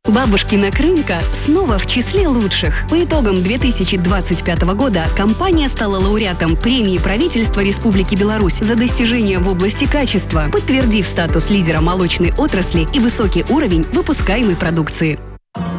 Бабушкина крынка снова в числе лучших. По итогам 2025 года компания стала лауреатом премии правительства Республики Беларусь за достижения в области качества, подтвердив статус лидера молочной отрасли и высокий уровень выпускаемой продукции.